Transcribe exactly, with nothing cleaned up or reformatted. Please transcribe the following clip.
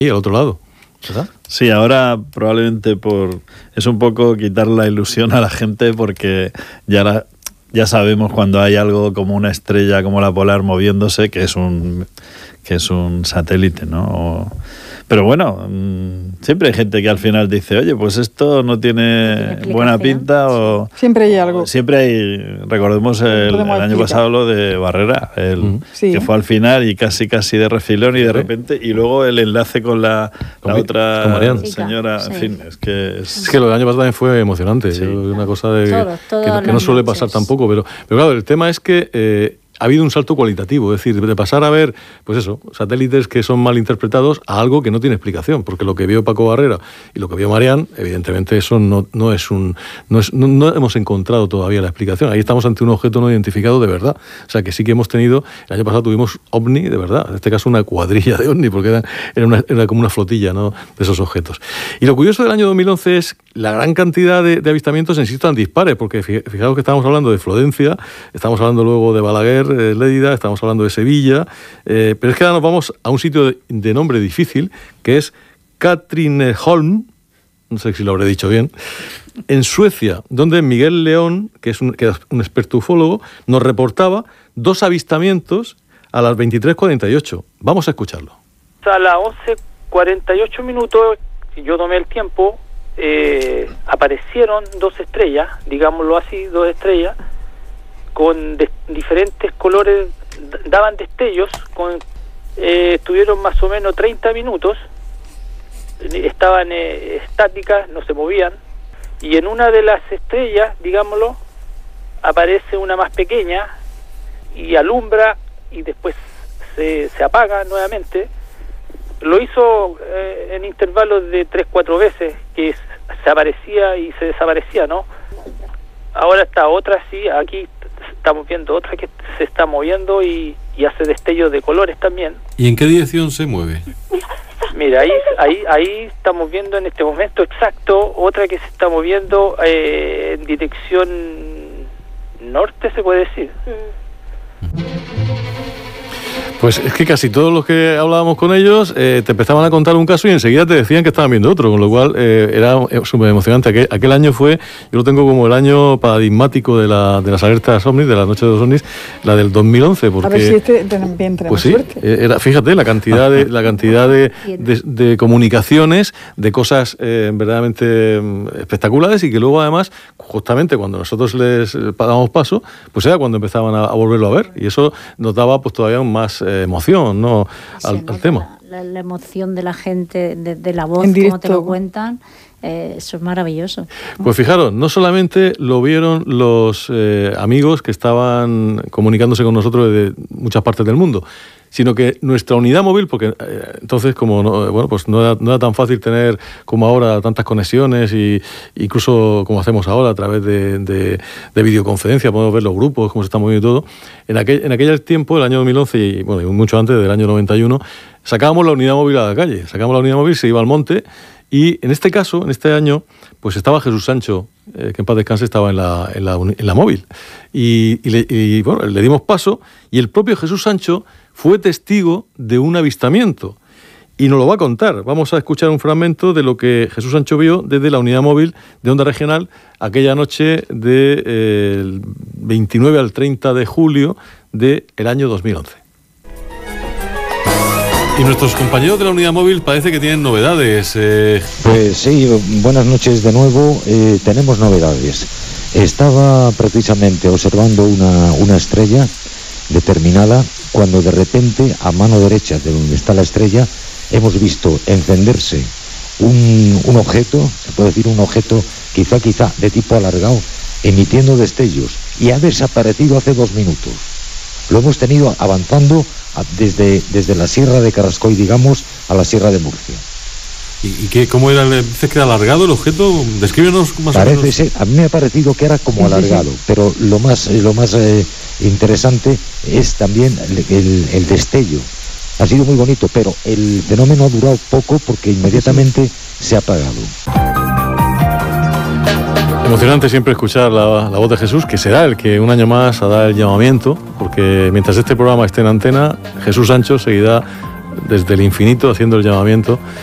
y al otro lado, ¿verdad? Sí, ahora probablemente por es un poco quitar la ilusión a la gente, porque ya la, ya sabemos cuando hay algo como una estrella como la polar moviéndose, que es un que es un satélite, ¿no? O, pero bueno, siempre hay gente que al final dice, oye, pues esto no tiene buena pinta, o siempre hay algo. Siempre hay, recordemos el, el año pasado lo de Barrera, el, mm. sí. que fue al final y casi casi de refilón, y de repente, y luego el enlace con la, la con otra con señora, sí. en fin, es que es... es que lo del año pasado también fue emocionante, sí. una cosa de todo, todo que, que no suele pasar tampoco, pero, pero claro, el tema es que eh, ha habido un salto cualitativo, es decir, de pasar a ver, pues eso, satélites que son mal interpretados a algo que no tiene explicación, porque lo que vio Paco Barrera y lo que vio Marián, evidentemente eso no, no es un, no, es, no, no hemos encontrado todavía la explicación. Ahí estamos ante un objeto no identificado de verdad. O sea, que sí que hemos tenido, el año pasado tuvimos ovni de verdad, en este caso una cuadrilla de ovni, porque era, era, una, era como una flotilla, ¿no?, de esos objetos. Y lo curioso del año dos mil once es la gran cantidad de, de avistamientos, insisto, tan dispares, porque fijaos que estamos hablando de Florencia, estamos hablando luego de Balaguer, eh, Lérida, estamos hablando de Sevilla, eh, pero es que ahora nos vamos a un sitio de, de nombre difícil, que es Katrineholm, no sé si lo habré dicho bien, en Suecia, donde Miguel León, que es un, que es un experto ufólogo, nos reportaba dos avistamientos a las veintitrés cuarenta y ocho. Vamos a escucharlo. A las once cuarenta y ocho minutos, yo tomé el tiempo, eh, aparecieron dos estrellas, digámoslo así, dos estrellas, con de, diferentes colores, daban destellos, con, eh, estuvieron más o menos treinta minutos, estaban eh, estáticas, no se movían, y en una de las estrellas, digámoslo, aparece una más pequeña y alumbra y después se, se apaga nuevamente. Lo hizo eh, en intervalos de tres, cuatro veces, que se aparecía y se desaparecía, ¿no? Ahora está otra, sí, aquí estamos viendo otra que se está moviendo y, y hace destellos de colores también. ¿Y en qué dirección se mueve? Mira, ahí, ahí, ahí estamos viendo en este momento exacto otra que se está moviendo eh, en dirección norte, se puede decir. Pues es que casi todos los que hablábamos con ellos eh, te empezaban a contar un caso y enseguida te decían que estaban viendo otro, con lo cual eh, era súper emocionante. Aquel, aquel año fue, yo lo tengo como el año paradigmático de, la, de las alertas ovnis, de la noche de los ovnis, la del dos mil once. Porque, a ver si este también tenemos pues sí, suerte. Era, fíjate, la cantidad de la cantidad de, de, de comunicaciones, de cosas eh, verdaderamente espectaculares, y que luego además, justamente cuando nosotros les damos paso, pues era cuando empezaban a, a volverlo a ver, y eso nos daba pues todavía más eh, emoción, ¿no?, al, al tema. La, la emoción de la gente, de, de la voz, como te lo cuentan, eh, eso es maravilloso, ¿no? Pues fijaros, no solamente lo vieron los eh, amigos que estaban comunicándose con nosotros de muchas partes del mundo, sino que nuestra unidad móvil, porque eh, entonces como no, bueno, pues no era, no era tan fácil tener como ahora tantas conexiones, y incluso como hacemos ahora a través de, de, de videoconferencia, podemos ver los grupos, cómo se está moviendo todo. En aquel, en aquel tiempo, el año dos mil once, y bueno, y mucho antes del año noventa y uno, sacábamos la unidad móvil a la calle, sacábamos la unidad móvil, se iba al monte, y en este caso, en este año, pues estaba Jesús Sancho, eh, que en paz descanse, estaba en la, en la, en la móvil. Y, y, le, y bueno, le dimos paso, y el propio Jesús Sancho fue testigo de un avistamiento y nos lo va a contar. Vamos a escuchar un fragmento de lo que Jesús Sancho vio desde la unidad móvil de Onda Regional aquella noche del eh, veintinueve al treinta de julio del año dos mil once. Y nuestros compañeros de la unidad móvil parece que tienen novedades. Eh... Pues sí, buenas noches de nuevo. Eh, tenemos novedades. Estaba precisamente observando una, una estrella determinada, cuando de repente, a mano derecha de donde está la estrella, hemos visto encenderse un, un objeto, se puede decir un objeto quizá quizá de tipo alargado, emitiendo destellos, y ha desaparecido hace dos minutos. Lo hemos tenido avanzando a, desde, desde la Sierra de Carrascoy, digamos, a la Sierra de Murcia. ¿Y, y qué, cómo era? ¿Dices que era alargado el objeto? Descríbenos más Parece o menos. Ser, a mí me ha parecido que era como sí, alargado, sí, sí. Pero lo más, lo más eh, interesante es también el, el, el destello. Ha sido muy bonito, pero el fenómeno ha durado poco porque inmediatamente sí. se ha apagado. Emocionante siempre escuchar la, la voz de Jesús, que será el que un año más hará el llamamiento, porque mientras este programa esté en antena, Jesús Sancho seguirá desde el infinito haciendo el llamamiento